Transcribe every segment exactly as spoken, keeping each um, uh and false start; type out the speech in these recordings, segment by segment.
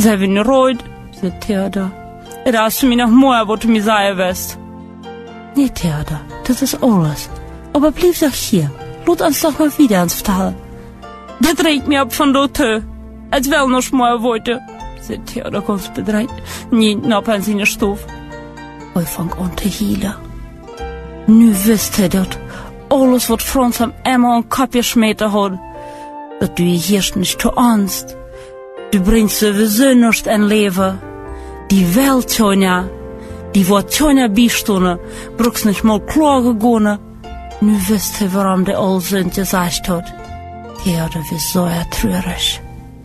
Sei wie ne Reut, sagt Theodor. Da hast du mir noch mehr, wo du mir sagen wirst. Nee, Theodor, das ist alles. Aber bleib doch hier. Lass uns doch mal wieder ins Tal. Das regt mir ab von dort, als wel noch mal wollte, sagt Theodor ganz bedreht, nieten ab an seine Stufe. Ich fang an zu hielen. Nu wist hij dat alles wat Franz am Emma een kap geschmeten had. Dat du je hier niet te angst. Du bringst sowieso nicht ein Leben. Die Welt, Tonja, die wordt Tonja bijstonden, brauchst nicht mal klagen gehen. Nu wist hij waarom de al sind gesagt hat. Theodor war so traurig.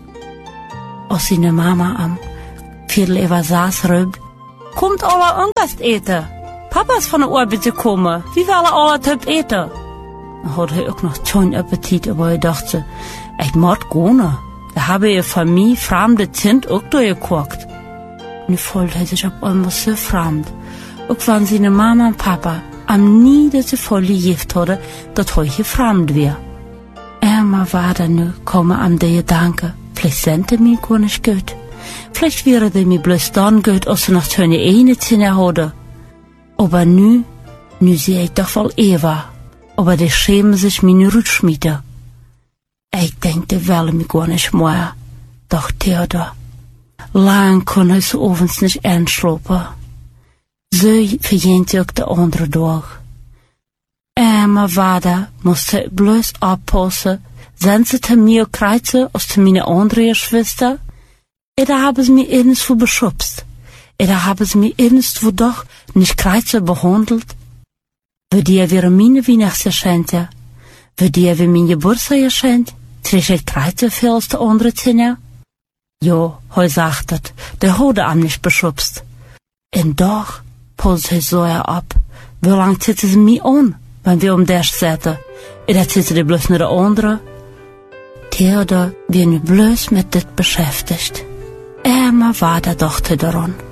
Als seine Mama am Viertel über saß rübt, kommt alle Angst eten. Papa ist von der Arbeit gekommen. Wie wollen alle Typ eten? Dann hat er auch noch keinen Appetit, aber er dachte, ich mag gehen. Da habe ich von mir fremde Kind auch durchgeguckt. Nu fühlte er sich auf einmal so fremd. Auch wenn seine Mama und Papa am nie das voll geliebt hadden, dat hij fremd war. Emma war dann nu kommen am der Gedanke, vielleicht sind er mir gar nicht gut. Vielleicht wäre er mir bloß dann gut, als er noch keine eine Zähne hatte. Aber nu, nu sehe ich doch wohl Eva. Aber die schämen sich meine Rutschmiete. Ich denke, wel mich gar nicht mehr. Doch Theodor, lang kon hij so ovens nicht einschlafen. So verjent ook de andere Tag. Emma Wada musste bloß aufpassen, sind sie zu mir kreuzen als zu meine andere Schwester? Oder haben sie mich irgendwo beschubst? Oder haben sie mich irgendwo doch nicht kreuzen behandelt? Für die wäre meine Weihnachtsgeschenke, für die wäre mein Geburtstagsgeschenk, trägt ich kreuzen viel als die andere Zähne? Ja, er sagt das, der hat am nicht beschubst. Und doch pulst er so ab, wie lang zieht sie mich an, wenn wir um das sitzen? Oder zieht sie bloß nur der andere? Theodor wird nu bloß mit dit beschäftigt. Emma war der Tochter daran.